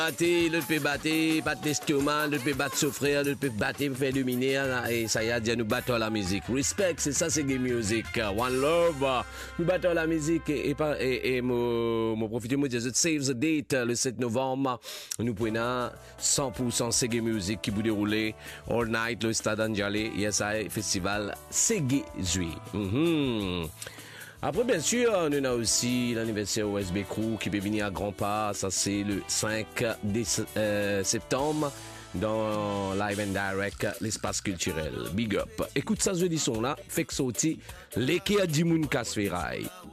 L'autre peut battre, pas d'estomac, l'autre peut battre souffrir, l'autre peut battre, faire dominer, et ça y est, nous battons la musique. Respect, c'est ça, c'est game music. One love, nous battons la musique et mon profiter, moi, de Save the Date, le 7 novembre, nous prenons 100% c'est game music qui vous dérouler all night, le stade Anjali, yes, festival Segé Zui. Après, bien sûr, on a aussi l'anniversaire OSB Crew qui peut venir à grands pas. Ça, c'est le 5 septembre dans Live and Direct, l'espace culturel. Big up. Écoute ça, jeudi son là. Fait que sauter, l'équipe du Moun Kasferai.